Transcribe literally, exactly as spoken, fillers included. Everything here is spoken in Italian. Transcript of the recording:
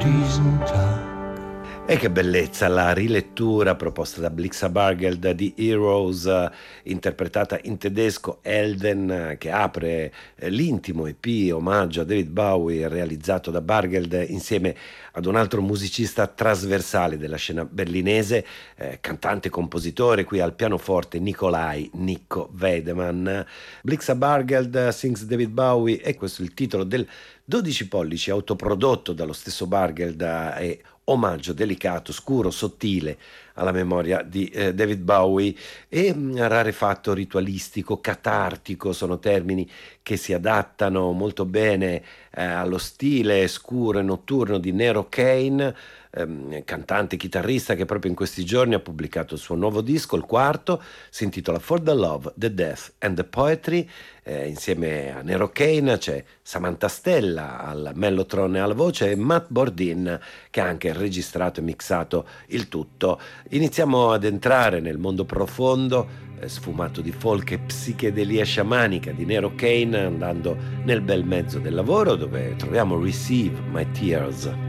diesen Tag. E che bellezza la rilettura proposta da Blixa Bargeld di Heroes, eh, interpretata in tedesco, Elden, eh, che apre eh, l'intimo E P omaggio a David Bowie realizzato da Bargeld insieme ad un altro musicista trasversale della scena berlinese, eh, cantante e compositore, qui al pianoforte Nikolai Nico Weidemann. Blixa Bargeld sings David Bowie, e questo è il titolo del dodici pollici autoprodotto dallo stesso Bargeld, e omaggio delicato, scuro, sottile alla memoria di eh, David Bowie, e mh, rarefatto, ritualistico, catartico sono termini che si adattano molto bene eh, allo stile scuro e notturno di Nero Kane, ehm, cantante e chitarrista che proprio in questi giorni ha pubblicato il suo nuovo disco, il quarto, si intitola For the Love, the Death and the Poetry. Eh, insieme a Nero Kane c'è Samantha Stella al mellotron e alla voce, e Matt Bordin che ha anche registrato e mixato il tutto. Iniziamo ad entrare nel mondo profondo, eh, sfumato di folk e psichedelia sciamanica di Nero Kane, andando nel bel mezzo del lavoro dove troviamo Receive My Tears.